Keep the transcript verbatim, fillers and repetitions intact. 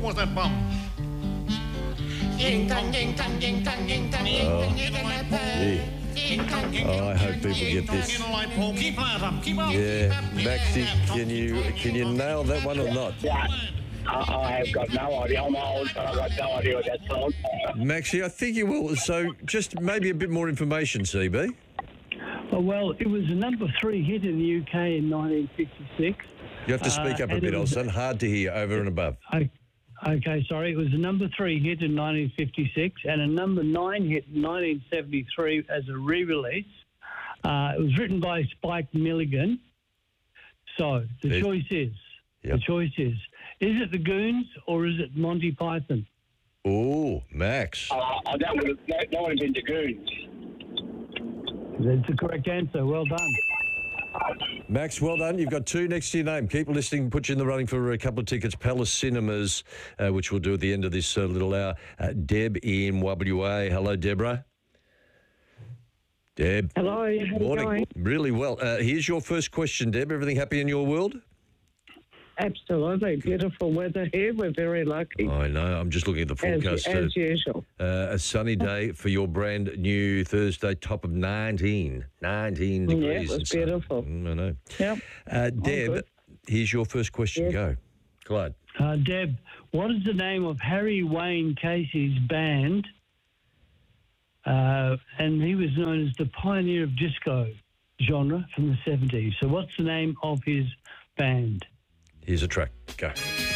was that bum? Ying tang, ying tang, ying tang, ying tang, ying tang, ying tang. Oh, I hope people get this. Keep loud, keep on. Yeah, Maxie, can you can you nail that one or not? Yeah. I, I have got no idea. I'm old, but I've got no idea what that song. Maxie, I think you will. So just maybe a bit more information, C B. Oh, well, it was a number three hit in the U K in nineteen fifty-six. You have to speak Uh, up a and bit, it was- Olsen. Hard to hear, over and above. I, okay, sorry. It was a number three hit in nineteen fifty-six and a number nine hit in nineteen seventy-three as a re-release. Uh, it was written by Spike Milligan. So the It- choice is, Yep. the choice is, is it the Goons or is it Monty Python? Oh, Max. Uh, I don't want to, that, that would have been the Goons. That's the correct answer. Well done. Max, well done. You've got two next to your name. Keep listening. Put you in the running for a couple of tickets. Palace Cinemas, uh, which we'll do at the end of this uh, little hour. Uh, Deb in W A. Hello, Deborah. Deb. Hello, how are you Morning. going? Really well. Uh, here's your first question, Deb. Everything happy in your world? Absolutely. Beautiful weather here. We're very lucky, I know. I'm just looking at the as, forecast. as too. usual. Uh, a sunny day for your brand new Thursday, top of nineteen. nineteen degrees. Yeah, it was and sun. beautiful. Mm, I know. Yep. Uh, Deb, good. here's your first question. Yes. Go. Clyde. Uh, Deb, what is the name of Harry Wayne Casey's band? Uh, and he was known as the pioneer of disco genre from the seventies. So what's the name of his band? Here's a track. Go.